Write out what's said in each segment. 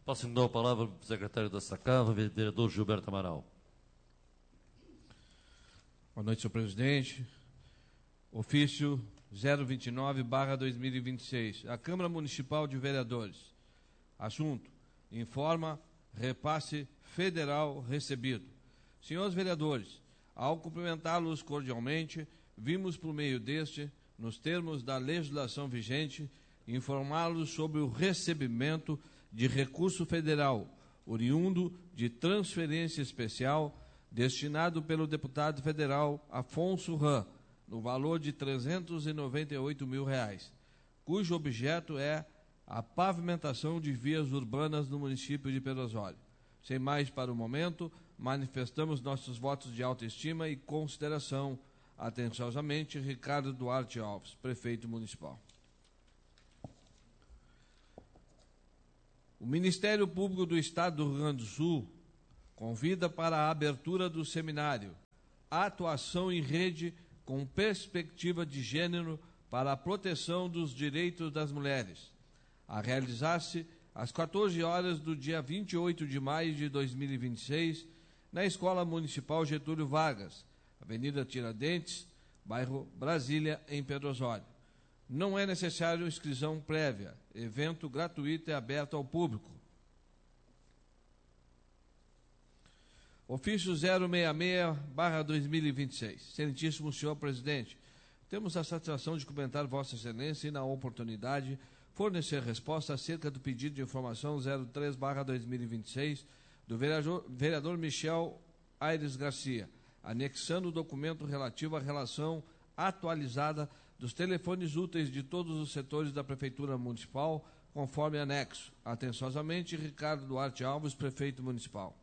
Passo então a palavra ao secretário desta Casa, vereador Gilberto Amaral. Boa noite, senhor presidente. Ofício 029/2026. A Câmara Municipal de Vereadores. Assunto: informa repasse federal recebido. Senhores vereadores, ao cumprimentá-los cordialmente, vimos por meio deste, nos termos da legislação vigente, informá-los sobre o recebimento de recurso federal, oriundo de transferência especial, destinado pelo deputado federal Afonso Ram, no valor de R$ 398 mil, cujo objeto é a pavimentação de vias urbanas no município de Pedro Osório. Sem mais para o momento, manifestamos nossos votos de autoestima e consideração. Atenciosamente, Ricardo Duarte Alves, prefeito municipal. O Ministério Público do Estado do Rio Grande do Sul convida para a abertura do seminário Atuação em Rede com Perspectiva de Gênero para a Proteção dos Direitos das Mulheres, a realizar-se às 14 horas do dia 28 de maio de 2026, na Escola Municipal Getúlio Vargas, Avenida Tiradentes, bairro Brasília, em Pedro Osório. Não é necessário inscrição prévia. Evento gratuito e aberto ao público. Ofício 066/2026. Excelentíssimo senhor presidente, temos a satisfação de comentar Vossa Excelência e, na oportunidade, fornecer resposta acerca do pedido de informação 03/2026 do vereador Michel Aires Garcia, anexando o documento relativo à relação atualizada dos telefones úteis de todos os setores da Prefeitura Municipal, conforme anexo. Atenciosamente, Ricardo Duarte Alves, prefeito municipal.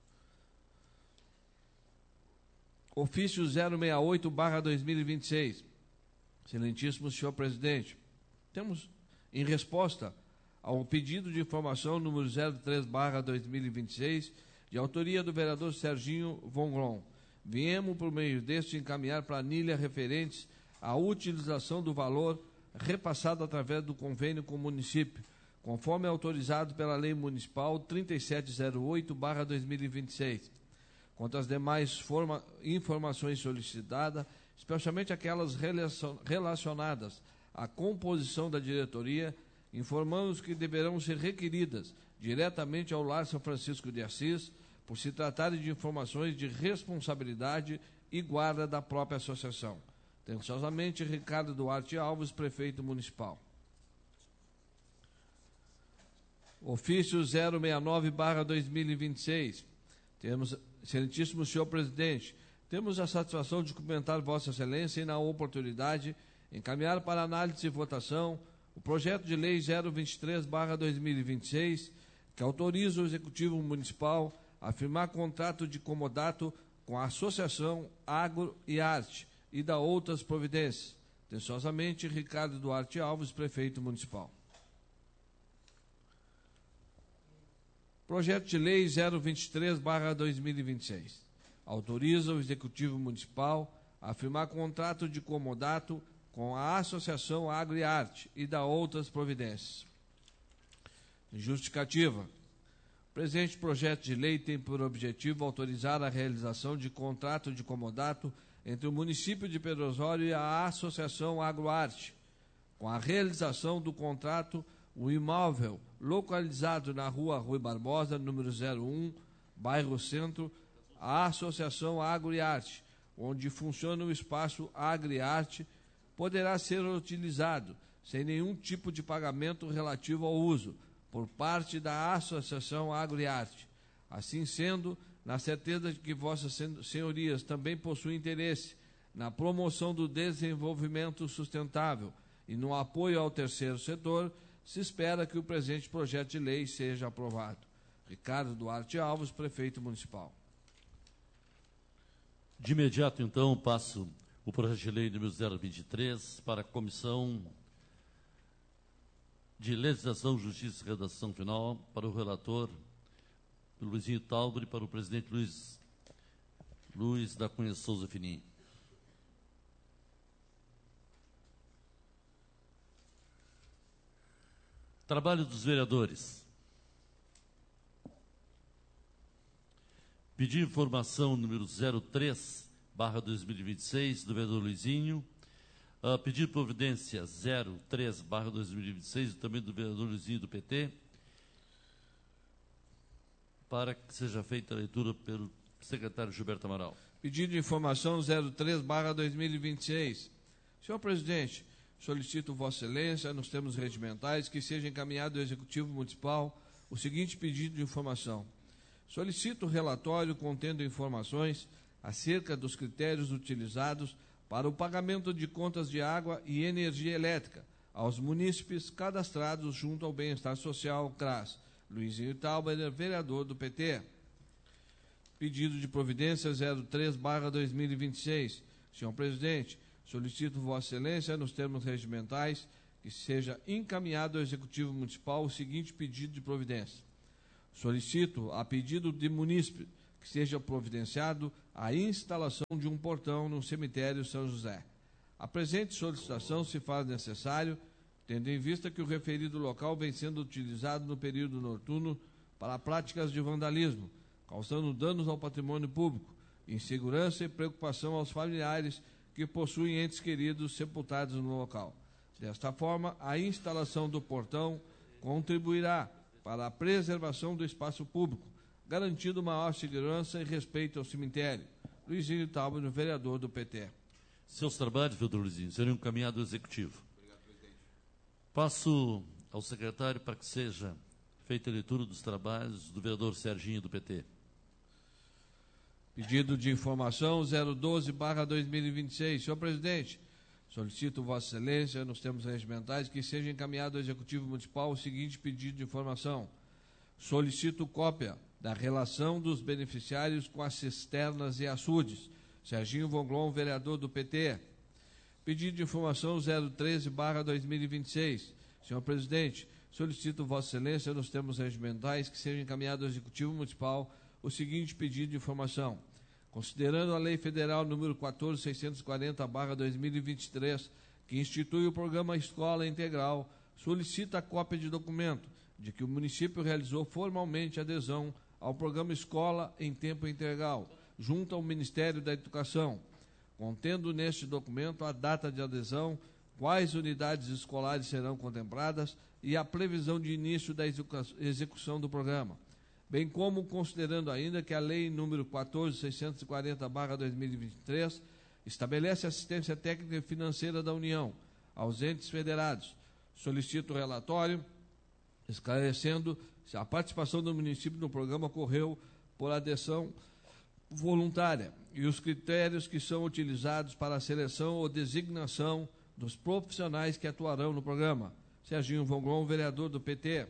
Ofício 068/2026. Excelentíssimo senhor presidente, temos, em resposta ao pedido de informação número 03/2026, de autoria do vereador Serginho Vonglon, viemos, por meio deste, encaminhar planilha referentes à utilização do valor repassado através do convênio com o município, conforme autorizado pela Lei Municipal 3708/2026. Quanto às demais informações solicitadas, especialmente aquelas relacionadas à composição da diretoria, informamos que deverão ser requeridas diretamente ao Lar São Francisco de Assis, por se tratarem de informações de responsabilidade e guarda da própria associação. Atenciosamente, Ricardo Duarte Alves, prefeito municipal. Ofício 069/2026. Temos, excelentíssimo senhor presidente, temos a satisfação de cumprimentar Vossa Excelência e, na oportunidade, encaminhar para análise e votação o projeto de lei 023/2026, que autoriza o Executivo Municipal a firmar contrato de comodato com a Associação Agro e Arte e da outras providências. Atenciosamente, Ricardo Duarte Alves, prefeito municipal. Projeto de lei 023/2026. Autoriza o Executivo Municipal a firmar contrato de comodato com a Associação Agro e Arte e da outras providências. Justificativa. O presente projeto de lei tem por objetivo autorizar a realização de contrato de comodato entre o município de Pedro Osório e a Associação Agroarte. Com a realização do contrato, o imóvel localizado na rua Rui Barbosa, número 01, bairro Centro, a Associação Agro e Arte, onde funciona o espaço Agro e Arte, poderá ser utilizado sem nenhum tipo de pagamento relativo ao uso por parte da Associação Agro e Arte. Assim sendo, na certeza de que vossas senhorias também possuem interesse na promoção do desenvolvimento sustentável e no apoio ao terceiro setor, se espera que o presente projeto de lei seja aprovado. Ricardo Duarte Alves, prefeito municipal. De imediato, então, passo o projeto de lei número 023 para a Comissão de Legislação, Justiça e Redação Final, para o relator Luizinho Talbot e para o presidente Luiz da Cunha Souza Finim. Trabalho dos vereadores. Pedir informação número 03/2026, do vereador Luizinho. Pedir providência 03/2026, também do vereador Luizinho, do PT, para que seja feita a leitura pelo secretário Gilberto Amaral. Pedido de informação 03/2026. Senhor presidente, solicito Vossa Excelência, nos termos regimentais, que seja encaminhado ao Executivo Municipal o seguinte pedido de informação. Solicito relatório contendo informações acerca dos critérios utilizados para o pagamento de contas de água e energia elétrica aos munícipes cadastrados junto ao Bem-Estar Social, CRAS. Luizinho Tauber, vereador do PT. Pedido de providência 03/2026. Senhor presidente, solicito Vossa Excelência, nos termos regimentais, que seja encaminhado ao Executivo Municipal o seguinte pedido de providência. Solicito, a pedido de munícipe, que seja providenciado a instalação de um portão no cemitério São José. A presente solicitação se faz necessário, tendo em vista que o referido local vem sendo utilizado no período noturno para práticas de vandalismo, causando danos ao patrimônio público, insegurança e preocupação aos familiares que possuem entes queridos sepultados no local. Desta forma, a instalação do portão contribuirá para a preservação do espaço público, garantindo maior segurança e respeito ao cemitério. Luizinho Tauber, vereador do PT. Seus trabalhos, vereador Luizinho, serão encaminhados ao Executivo. Obrigado, presidente. Passo ao secretário para que seja feita a leitura dos trabalhos do vereador Serginho, do PT. Pedido de informação 012/2026. Senhor presidente, solicito Vossa Excelência, nos termos regimentais, que seja encaminhado ao Executivo Municipal o seguinte pedido de informação. Solicito cópia da relação dos beneficiários com as cisternas e açudes. Serginho Vonglon, vereador do PT. Pedido de informação 013/2026. Senhor presidente, solicito Vossa Excelência, nos termos regimentais, que seja encaminhado ao Executivo Municipal o seguinte pedido de informação. Considerando a Lei Federal número 14.640/2023, que institui o programa Escola Integral, solicita a cópia de documento de que o município realizou formalmente adesão ao programa Escola em Tempo Integral, junto ao Ministério da Educação, contendo neste documento a data de adesão, quais unidades escolares serão contempladas e a previsão de início da execução do programa, bem como considerando ainda que a Lei número 14.640/2023 estabelece assistência técnica e financeira da União aos entes federados. Solicito o relatório esclarecendo se a participação do município no programa ocorreu por adesão voluntária e os critérios que são utilizados para a seleção ou designação dos profissionais que atuarão no programa. Serginho Vonglon, vereador do PT.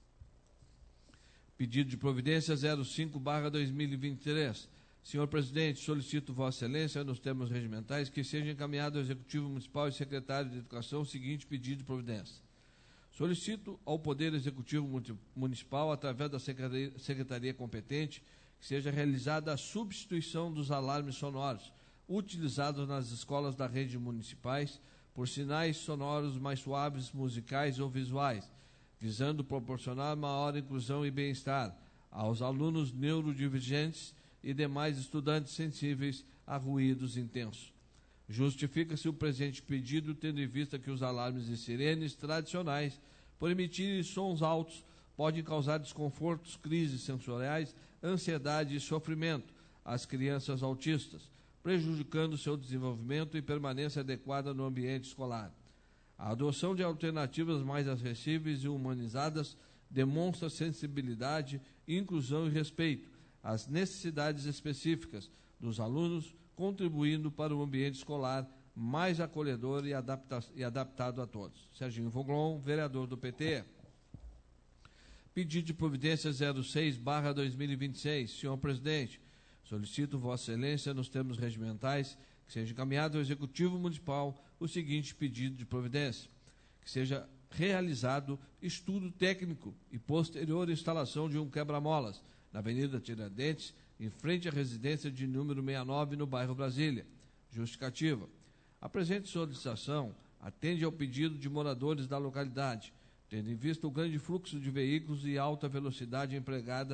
Pedido de providência 05/2023. Senhor presidente, solicito Vossa Excelência, nos termos regimentais, que seja encaminhado ao Executivo Municipal e Secretário de Educação o seguinte pedido de providência. Solicito ao Poder Executivo Municipal, através da Secretaria competente, que seja realizada a substituição dos alarmes sonoros utilizados nas escolas da rede municipais por sinais sonoros mais suaves, musicais ou visuais, visando proporcionar maior inclusão e bem-estar aos alunos neurodivergentes e demais estudantes sensíveis a ruídos intensos. Justifica-se o presente pedido, tendo em vista que os alarmes e sirenes tradicionais, por emitirem sons altos, podem causar desconfortos, crises sensoriais, ansiedade e sofrimento às crianças autistas, prejudicando seu desenvolvimento e permanência adequada no ambiente escolar. A adoção de alternativas mais acessíveis e humanizadas demonstra sensibilidade, inclusão e respeito às necessidades específicas dos alunos, contribuindo para um ambiente escolar mais acolhedor e adaptado a todos. Serginho Vonglon, vereador do PT. Pedido de providência 06/2026. Senhor presidente, solicito Vossa Excelência, nos termos regimentais, que seja encaminhado ao Executivo Municipal o seguinte pedido de providência. Que seja realizado estudo técnico e posterior instalação de um quebra-molas na Avenida Tiradentes, em frente à residência de número 69, no bairro Brasília. Justificativa. A presente solicitação atende ao pedido de moradores da localidade, tendo em vista o grande fluxo de veículos e alta velocidade empregada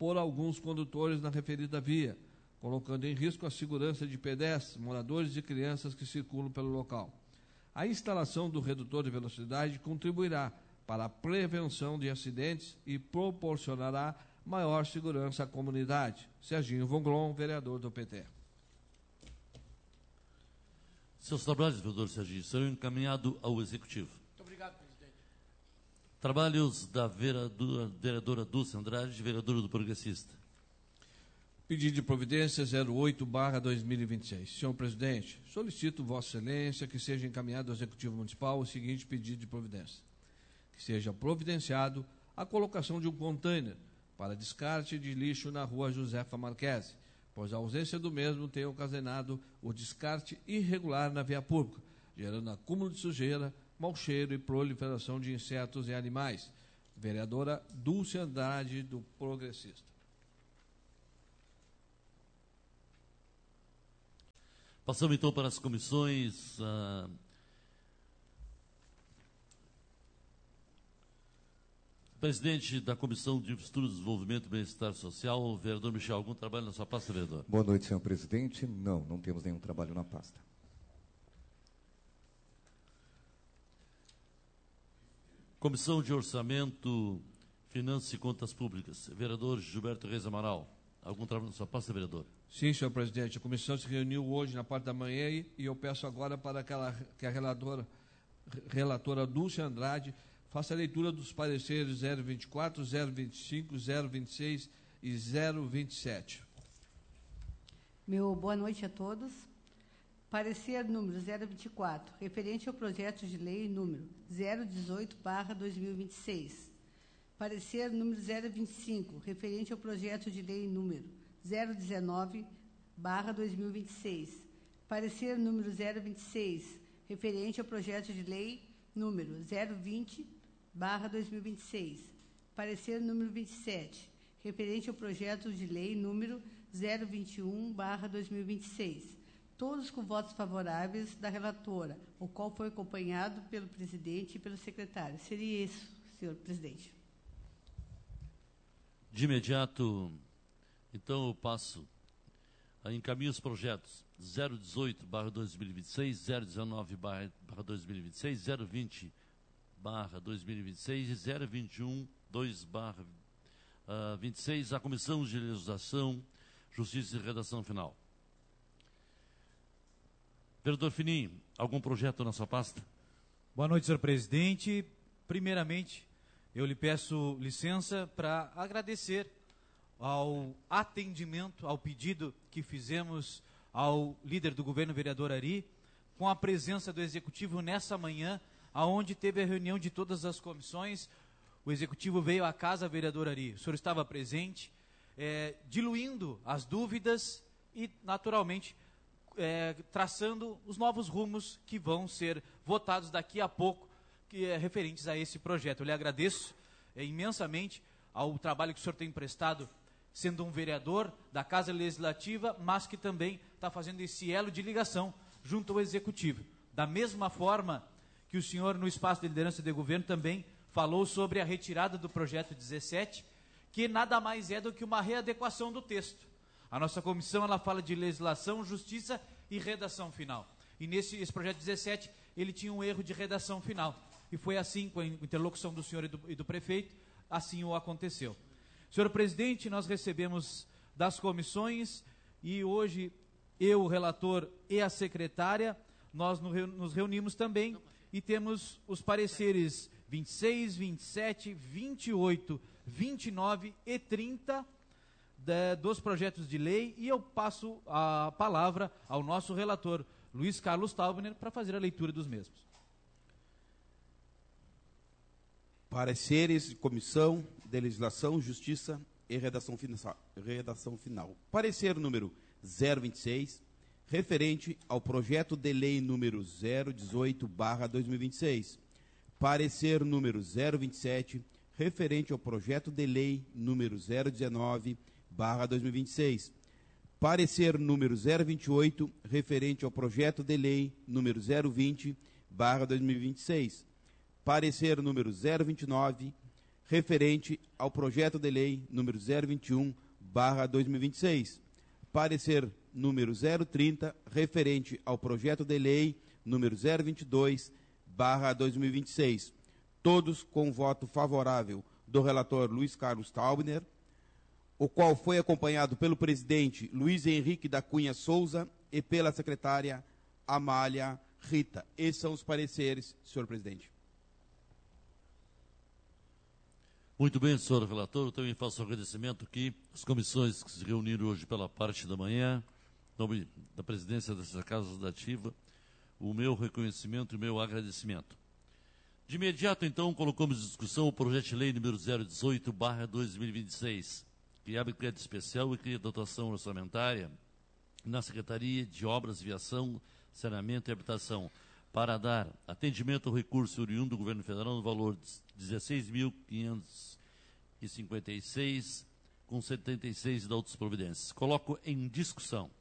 por alguns condutores na referida via, colocando em risco a segurança de pedestres, moradores e crianças que circulam pelo local. A instalação do redutor de velocidade contribuirá para a prevenção de acidentes e proporcionará maior segurança à comunidade. Serginho Vonglon, vereador do PT. Seus trabalhos, vereador Serginho, serão encaminhados ao Executivo. Muito obrigado, presidente. Trabalhos da vereadora Dulce Andrade, vereadora do Progressista. Pedido de providência 08/2026. Senhor presidente, solicito Vossa Excelência que seja encaminhado ao Executivo Municipal o seguinte pedido de providência. Que seja providenciado a colocação de um container para descarte de lixo na rua Josefa Marquese, pois a ausência do mesmo tem ocasionado o descarte irregular na via pública, gerando acúmulo de sujeira, mau cheiro e proliferação de insetos e animais. Vereadora Dulce Andrade, do Progressista. Passamos então para as comissões. Presidente da Comissão de Estudos, Desenvolvimento e Bem-Estar Social, o vereador Michel, algum trabalho na sua pasta, vereador? Boa noite, senhor presidente. Não temos nenhum trabalho na pasta. Comissão de Orçamento, Finanças e Contas Públicas, vereador Gilberto Reis Amaral, algum trabalho na sua pasta, vereador? Sim, senhor presidente. A comissão se reuniu hoje na parte da manhã e eu peço agora para que a relatora Dulce Andrade faça a leitura dos pareceres 024, 025, 026 e 027. Boa noite a todos. Parecer número 024, referente ao projeto de lei número 018/2026. Parecer número 025, referente ao projeto de lei número 019/2026. Parecer número 026, referente ao projeto de lei número 020/2026. Parecer número 27, referente ao projeto de lei número 021/2026. Todos com votos favoráveis da relatora, o qual foi acompanhado pelo presidente e pelo secretário. Seria isso, senhor presidente. De imediato, então eu passo a encaminhar os projetos 018/2026, 019/2026, 020/2026 e 021/2/26 à Comissão de Legislação, Justiça e Redação Final. Vereador Fininho, algum projeto na sua pasta? Boa noite, senhor presidente. Primeiramente, eu lhe peço licença para agradecer ao atendimento, ao pedido que fizemos ao líder do governo, vereador Ari, com a presença do Executivo nessa manhã, aonde teve a reunião de todas as comissões. O Executivo veio à casa, vereador Ari. O senhor estava presente, diluindo as dúvidas e, naturalmente, traçando os novos rumos que vão ser votados daqui a pouco, referentes a esse projeto. Eu lhe agradeço imensamente ao trabalho que o senhor tem prestado, sendo um vereador da Casa Legislativa, mas que também está fazendo esse elo de ligação junto ao Executivo. Da mesma forma que o senhor, no espaço de liderança de governo, também falou sobre a retirada do projeto 17, que nada mais é do que uma readequação do texto. A nossa comissão, ela fala de legislação, justiça e redação final. E esse projeto 17, ele tinha um erro de redação final. E foi assim, com a interlocução do senhor e do prefeito, assim o aconteceu. Senhor presidente, nós recebemos das comissões e hoje eu, o relator e a secretária, nós nos reunimos também e temos os pareceres 26, 27, 28, 29 e 30 dos projetos de lei, e eu passo a palavra ao nosso relator, Luiz Carlos Taubner, para fazer a leitura dos mesmos. Pareceres de Comissão de Legislação, Justiça e Redação Final. Parecer número 026, referente ao projeto de lei número 018/2026. Parecer número 027, referente ao projeto de lei número 019/2026. Parecer número 028, referente ao projeto de lei número 020/2026. Parecer número 029, referente ao projeto de lei número 021/2026. Parecer número 030, referente ao projeto de lei número 022/2026. Todos com voto favorável do relator Luiz Carlos Taubner, o qual foi acompanhado pelo presidente Luiz Henrique da Cunha Souza e pela secretária Amália Rita. Esses são os pareceres, senhor presidente. Muito bem, senhor relator. Eu também faço um agradecimento aqui às comissões que se reuniram hoje pela parte da manhã, em nome da presidência dessa Casa Legislativa, o meu reconhecimento e o meu agradecimento. De imediato, então, colocamos em discussão o projeto de lei número 018/2026, que abre crédito especial e cria dotação orçamentária na Secretaria de Obras, Viação, Saneamento e Habitação, para dar atendimento ao recurso oriundo do Governo Federal no valor de 16.556,76 com 76 de outras providências. Coloco em discussão.